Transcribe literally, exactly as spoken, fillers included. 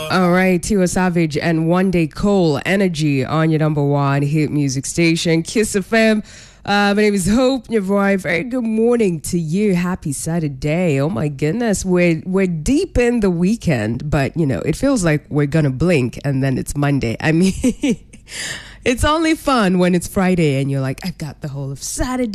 All right, Tiwa Savage and One Day Cole, Energy on your number one hit music station, Kiss F M. Uh, my name is Hope Nyavoy. Very good morning to you. Happy Saturday. Oh my goodness, we're we're deep in the weekend, but you know it feels like we're gonna blink and then it's Monday. I mean, it's only fun when it's Friday and you're like, I've got the whole of Saturday.